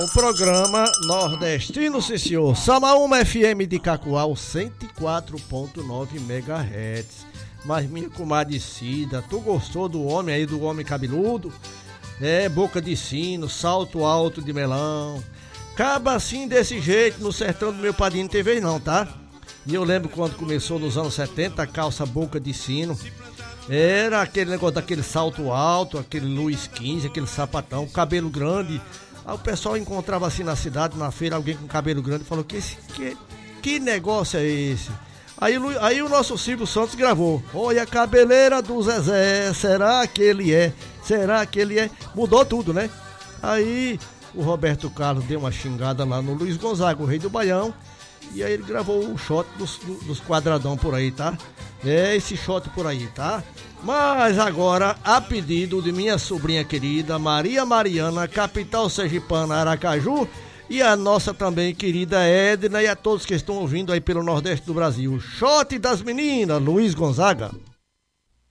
O programa Nordestino, sim senhor. Samaúma FM de Cacoal, 104.9 MHz. Mas minha comadre Cida, tu gostou do homem aí, do homem cabeludo? É, boca de sino, salto alto de melão. Caba assim desse jeito no sertão do meu padrinho não tem vez não, tá? E eu lembro quando começou nos anos 70, a calça boca de sino. Era aquele negócio daquele salto alto, aquele Luiz XV, aquele sapatão, cabelo grande. Aí o pessoal encontrava assim na cidade, na feira, alguém com cabelo grande e falou, que negócio é esse? Aí o nosso Silvio Santos gravou, olha a cabeleira do Zezé, será que ele é? Será que ele é? Mudou tudo, né? Aí o Roberto Carlos deu uma xingada lá no Luiz Gonzaga, o rei do Baião, e aí ele gravou o shot dos quadradão por aí, tá? É esse shot por aí, tá? Mas agora, a pedido de minha sobrinha querida Maria Mariana, capital sergipana Aracaju, e a nossa também querida Edna e a todos que estão ouvindo aí pelo Nordeste do Brasil. Shot das meninas, Luiz Gonzaga.